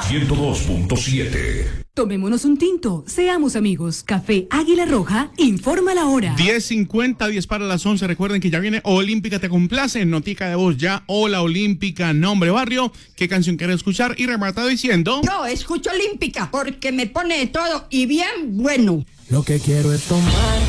102.7. Tomémonos un tinto, seamos amigos. Café Águila Roja informa la hora. 10:50, 10 para las 11. Recuerden que ya viene Olímpica Te Complace. Notica de voz ya. Hola Olímpica, nombre, barrio. ¿Qué canción quieres escuchar? Y remata diciendo: yo escucho Olímpica porque me pone de todo y bien bueno. Lo que quiero es tomar